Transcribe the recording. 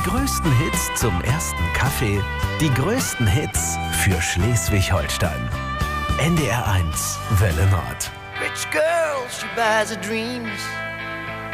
größten Hits zum ersten Kaffee, die größten Hits für Schleswig-Holstein. NDR 1 Welle Nord. Rich girl, she buys her dreams.